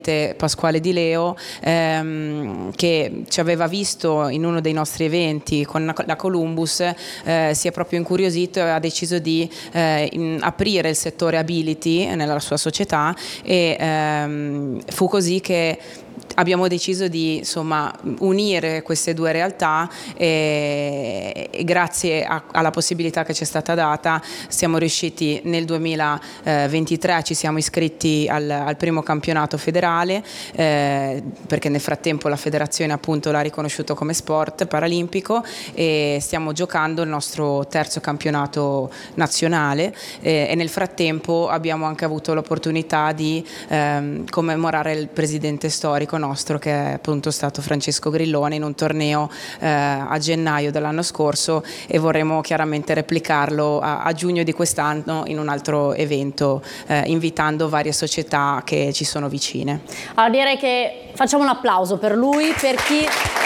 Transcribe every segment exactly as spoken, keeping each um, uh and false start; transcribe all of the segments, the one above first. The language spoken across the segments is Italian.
Pasquale Di Leo, ehm, che ci aveva visto in uno dei nostri eventi con la Columbus, eh, si è proprio incuriosito e ha deciso di eh, in, aprire il settore ability nella sua società, e ehm, fu così che abbiamo deciso di insomma unire queste due realtà, e, e grazie a, alla possibilità che ci è stata data siamo riusciti nel duemilaventitré, ci siamo iscritti al, al primo campionato federale, eh, perché nel frattempo la federazione appunto l'ha riconosciuto come sport paralimpico, e stiamo giocando il nostro terzo campionato nazionale, eh, e nel frattempo abbiamo anche avuto l'opportunità di ehm, commemorare il presidente storico nostro, che è appunto stato Francesco Grillone, in un torneo eh, a gennaio dell'anno scorso, e vorremmo chiaramente replicarlo a, a giugno di quest'anno in un altro evento, eh, invitando varie società che ci sono vicine. Allora direi che facciamo un applauso per lui, per chi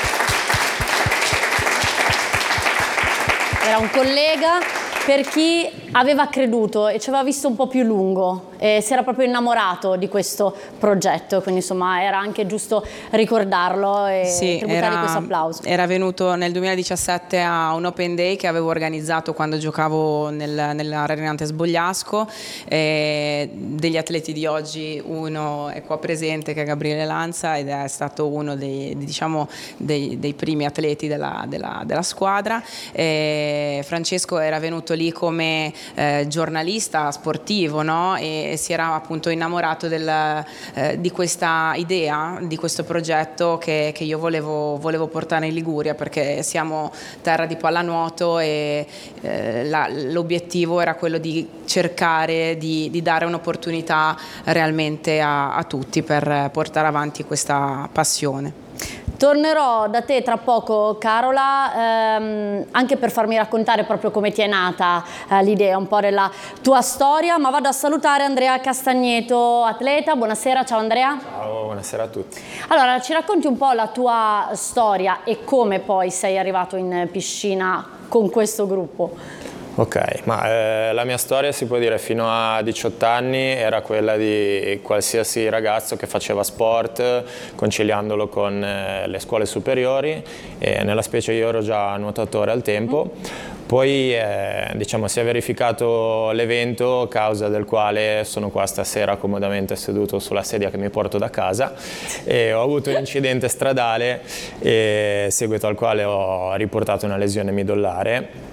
era un collega, per chi aveva creduto e ci aveva visto un po' più lungo e si era proprio innamorato di questo progetto, quindi insomma era anche giusto ricordarlo e sì, tributargli questo applauso. Era venuto nel duemiladiciassette a un Open Day che avevo organizzato quando giocavo nel, nella Renantes Bogliasco, e degli atleti di oggi uno è qua presente, che è Gabriele Lanza, ed è stato uno dei, diciamo, dei, dei primi atleti della, della, della squadra. E Francesco era venuto lì come eh, giornalista sportivo, no? E si era appunto innamorato del, eh, di questa idea, di questo progetto che, che io volevo, volevo portare in Liguria, perché siamo terra di pallanuoto e eh, l'obiettivo era quello di cercare di, di dare un'opportunità realmente a, a tutti per portare avanti questa passione. Tornerò da te tra poco, Carola, ehm, anche per farmi raccontare proprio come ti è nata eh, l'idea un po' della tua storia, ma vado a salutare Andrea Castagneto, atleta. Buonasera, ciao Andrea. Ciao, buonasera a tutti. Allora, ci racconti un po' la tua storia e come poi sei arrivato in piscina con questo gruppo? Ok, ma eh, la mia storia, si può dire, fino a diciotto anni era quella di qualsiasi ragazzo che faceva sport, conciliandolo con eh, le scuole superiori, e nella specie io ero già nuotatore al tempo. Poi eh, diciamo, si è verificato l'evento, causa del quale sono qua stasera comodamente seduto sulla sedia che mi porto da casa, e ho avuto un incidente stradale, e, seguito al quale ho riportato una lesione midollare.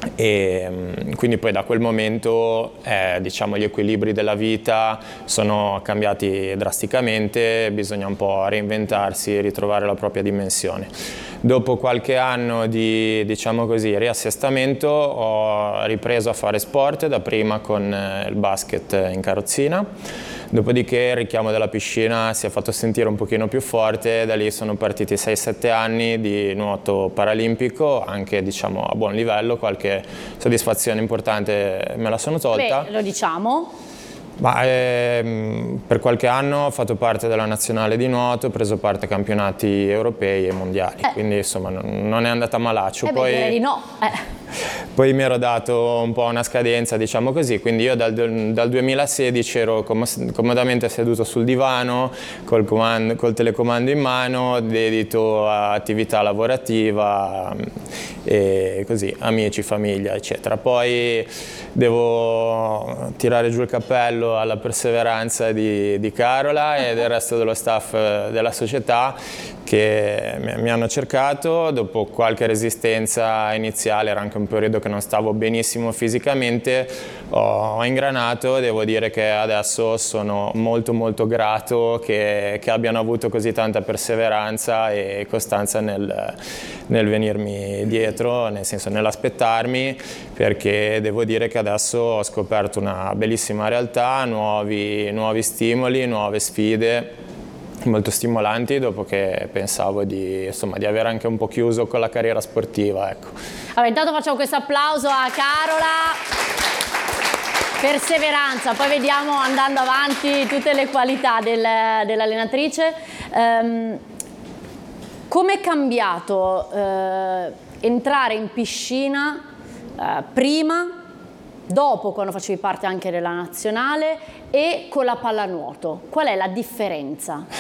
E quindi poi da quel momento eh, diciamo, gli equilibri della vita sono cambiati drasticamente, bisogna un po' reinventarsi e ritrovare la propria dimensione. Dopo qualche anno di, diciamo così, riassestamento ho ripreso a fare sport, dapprima con il basket in carrozzina. Dopodiché il richiamo della piscina si è fatto sentire un pochino più forte, da lì sono partiti sei sette anni di nuoto paralimpico, anche diciamo a buon livello, qualche soddisfazione importante me la sono tolta. Beh, lo diciamo. Ma, ehm, per qualche anno ho fatto parte della nazionale di nuoto, ho preso parte a campionati europei e mondiali, eh. quindi insomma non, non è andata malaccio. Eh poi, beh, direi di no. Eh. Poi mi ero dato un po' una scadenza, diciamo così, quindi io dal, dal duemilasedici ero comodamente seduto sul divano, col, comando, col telecomando in mano, dedito a attività lavorativa, e così, amici, famiglia, eccetera. Poi devo tirare giù il cappello alla perseveranza di, di Carola e del resto dello staff della società, che mi hanno cercato. Dopo qualche resistenza iniziale, era anche un periodo che non stavo benissimo fisicamente, ho ingranato. Devo dire che adesso sono molto molto grato che, che abbiano avuto così tanta perseveranza e costanza nel, nel venirmi dietro, nel senso nell'aspettarmi, perché devo dire che adesso ho scoperto una bellissima realtà, nuovi, nuovi stimoli, nuove sfide molto stimolanti, dopo che pensavo di, insomma, di aver anche un po' chiuso con la carriera sportiva, ecco. Allora, intanto facciamo questo applauso a Carola. Perseveranza, poi vediamo andando avanti tutte le qualità del, dell'allenatrice. Um, come è cambiato uh, entrare in piscina uh, prima dopo, quando facevi parte anche della nazionale, e con la pallanuoto? Qual è la differenza?